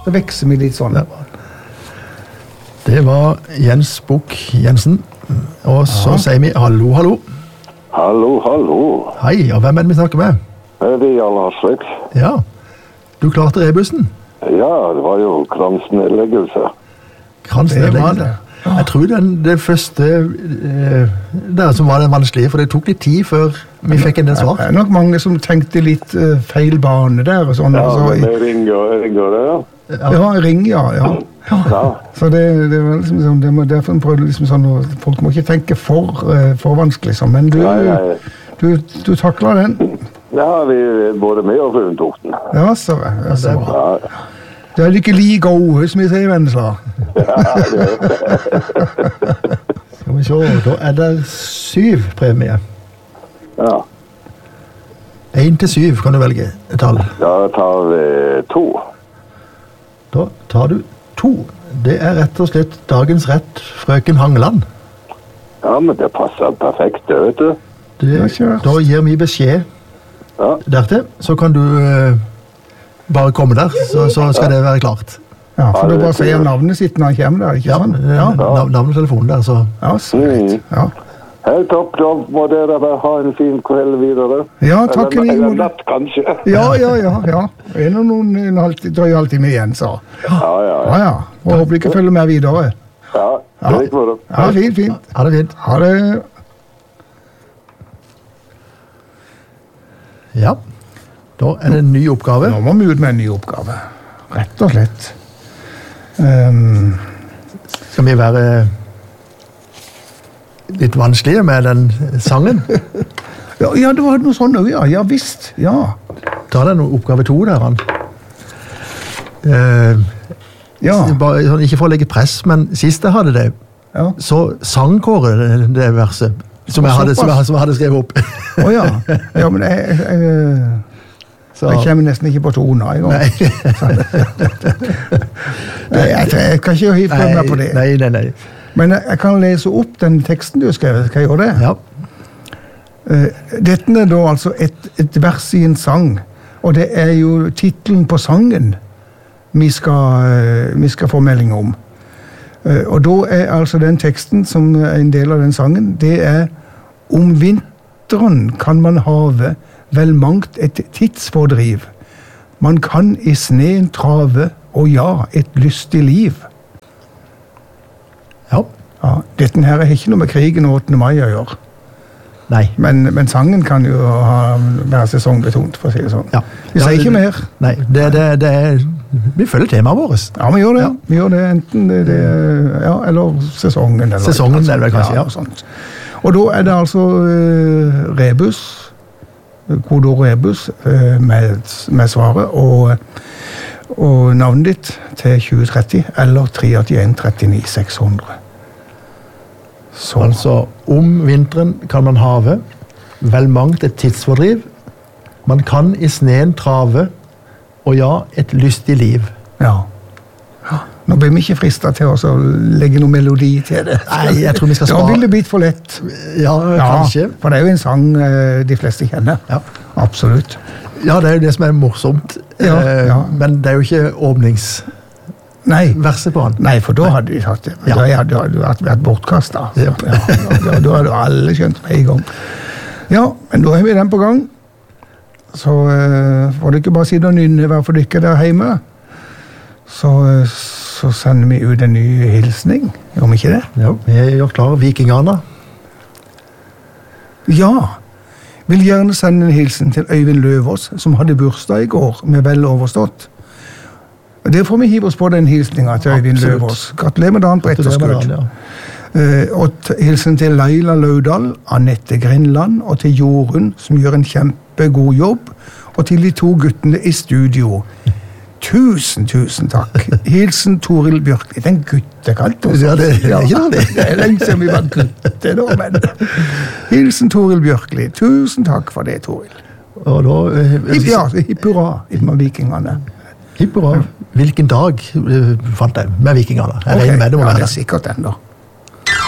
Så vekser vi litt sånn. Det var Jens Bukk Jensen. Og så sier vi hallo, hallo. Hallo, hallo. Hei, og hvem er det vi snakker med? Det er Jarl Aslak. Ja, du klarte rebussen. Ja, det var jo kransnedleggelse. Kransnedleggelse. Jeg tror det første der som var det vanskelige, for det tok litt tid før vi fikk en del svar. Det er nok mange som tenkte litt feil bane der og sånn. Ja, men det ringer det, ja. Ja, ring, ja. Så det var liksom sånn, derfor prøvde liksom sånn, folk må ikke tenke for vanskelig, sånn, men du takler den. Ja, vi både med og rundt orten. Ja, så bra. Det er ikke like gode, som vi sier i Vennesla. Ja, det Skal vi se, da det 7 premie. Ja. 1 til 7 kan du velge et tall. Da tar vi 2. Da tar du 2. Det er rett og slett dagens rett, frøken Hangeland. Ja, men det passer perfekt, det, vet du. Da gir vi beskjed dertil, så kan du bare komme der, så skal det være klart. Ja, for du bare sier navnet sitt når han kommer der, ikke sant? Ja, navnet og telefonen der, så. Ja, så greit. Ja. Helt topp, da må dere bare ha en fin kveld videre. Ja, takk. Eller natt, kanskje. Ja. En og noen drøy halvtime igjen, så. Ja. Og håper ikke følger med videre. Ja, det gikk for det. Ja, fint. Ha det fint. Ha det. Ja, da er det en ny oppgave. Nå må vi ut med en ny oppgave. Rett og slett. Skal vi være litt vanskelige med den sangen? Ja, det var noe sånn, ja visst, ja. Da er det noe oppgave 2 der, han. Bare, sånn, ikke for å legge press, men sist jeg hadde det, så sang Kåre det verset, som jeg hadde skrevet opp. Ja, men jeg kommer nesten ikke på toner i gang. Jeg kan ikke hive på meg på det. Nei. Men jeg kan lese opp den teksten du skrev. Skal jeg gjøre det? Ja. Dette er da altså et vers i en sang, og det er jo titlen på sangen vi skal få melding om. Og da er altså den teksten som er en del av den sangen, det er om vinteren kan man have vel mangt et tidsfordriv. Man kan i sneen trave, og et lystig liv. Ja, dette her er ikke noe med krigen 8. mai å gjøre. Nei. Men sangen kan jo være sesongbetont, for å si det sånn. Ja. Vi sier ikke mer. Nei, vi følger temaet vårt. Ja, vi gjør det. Vi gjør det enten eller sesongen. Eller sesongen er det vel kanskje, ja. Sånt. Og da er det altså rebus, kodeord rebus, med svaret, og navnet ditt til 2030, eller 381 39 600. Så. Altså, om vinteren kan man have vel mangt et tidsfordriv, man kan i sneen trave, og et lystig liv. Ja. Nå blir vi ikke fristet til å legge noe melodi til det. Nei, jeg tror vi skal spare. Da vil det blitt for lett. Ja, kanskje. For det er jo en sang de fleste kjenner. Ja. Absolutt. Ja, det er jo det som er morsomt. Men det er jo ikke åpningsverset på han. Nei, for da hadde de sagt det. Da hadde du vært bortkastet. Da hadde alle skjønt med en gang. Ja, men da har vi den på gang. Så får du ikke bare si noe nynne hver for dere der hjemme. Så sender vi ut en ny hilsning. Gjør vi ikke det? Ja, vi er jo klare. Vikingene. Ja. Vil gjerne sende en hilsen til Øyvind Løvås, som hadde bursdag i går, med vel overstått. Det får vi hive oss på den hilsningen til Øyvind Løvås. Gratulerer med dagen på etterskudd. Og hilsen til Laila Laudal, Annette Grindland, og til Jorunn, som gjør en kjempegod jobb, og til de 2 guttene i studio. Tusen takk. Hilsen Toril Bjørkli. Den guttekalt også. Ja, det er lenge siden vi var gutte da, men hilsen Toril Bjørkli. Tusen takk for det, Toril. Og da... Hipp hurra med vikingene. Hipp hurra. Hvilken dag fant jeg med vikingene? Ok, det er sikkert den da.